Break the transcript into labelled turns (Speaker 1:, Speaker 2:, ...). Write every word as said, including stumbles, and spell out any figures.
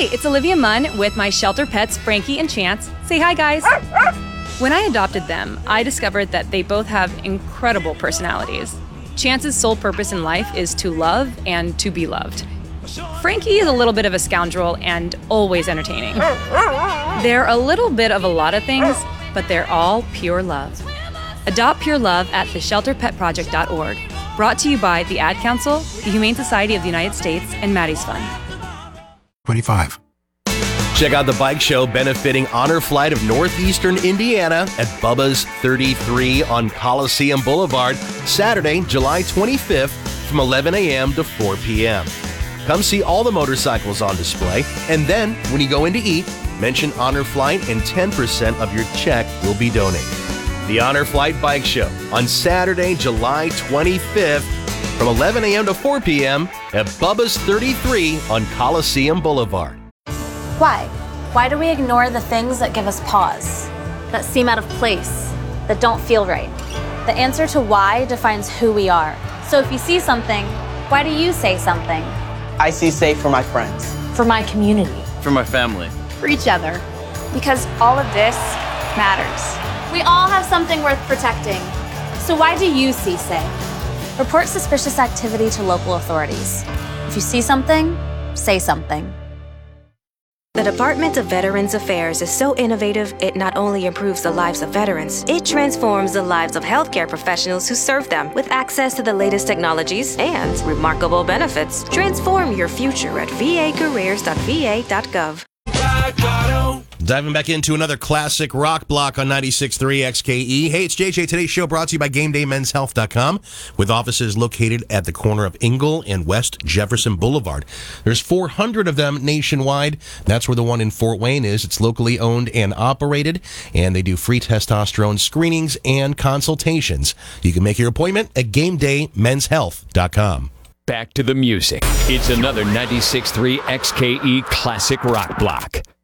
Speaker 1: Hi, it's Olivia Munn with my shelter pets, Frankie and Chance. Say hi, guys. When I adopted them, I discovered that they both have incredible personalities. Chance's sole purpose in life is to love and to be loved. Frankie is a little bit of a scoundrel and always entertaining. They're a little bit of a lot of things, but they're all pure love. Adopt pure love at the shelter pet project dot org. Brought to you by the Ad Council, the Humane Society of the United States, and Maddie's Fund.
Speaker 2: twenty-five.
Speaker 3: Check out the bike show benefiting Honor Flight of Northeastern Indiana at Bubba's thirty-three on Coliseum Boulevard, Saturday, July twenty-fifth from eleven a.m. to four p.m. Come see all the motorcycles on display, and then when you go in to eat, mention Honor Flight and ten percent of your check will be donated. The Honor Flight Bike Show on Saturday, July twenty-fifth from eleven a.m. to four p.m. at Bubba's thirty-three on Coliseum Boulevard.
Speaker 4: Why? Why do we ignore the things that give us pause, that seem out of place, that don't feel right? The answer to why defines who we are. So if you see something, why do you say something?
Speaker 5: I see safe for my friends.
Speaker 4: For my community.
Speaker 6: For my family.
Speaker 7: For each other. Because all of this matters.
Speaker 4: We all have something worth protecting. So why do you see safe? Report suspicious activity to local authorities. If you see something, say something.
Speaker 8: The Department of Veterans Affairs is so innovative, it not only improves the lives of veterans, it transforms the lives of healthcare professionals who serve them with access to the latest technologies and remarkable benefits. Transform your future at v a careers dot v a dot gov.
Speaker 3: Diving back into another classic rock block on ninety-six point three X K E. Hey, it's J J. Today's show brought to you by game day men's health dot com, with offices located at the corner of Ingle and West Jefferson Boulevard. There's four hundred of them nationwide. That's where the one in Fort Wayne is. It's locally owned and operated, and they do free testosterone screenings and consultations. You can make your appointment at game day men's health dot com.
Speaker 9: Back to the music. It's another ninety-six point three X K E classic rock block.